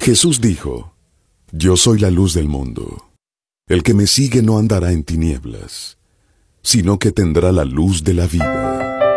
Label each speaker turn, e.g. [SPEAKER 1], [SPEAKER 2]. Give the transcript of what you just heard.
[SPEAKER 1] Jesús dijo: Yo soy la luz del mundo. El que me sigue no andará en tinieblas, sino que tendrá la luz de la vida.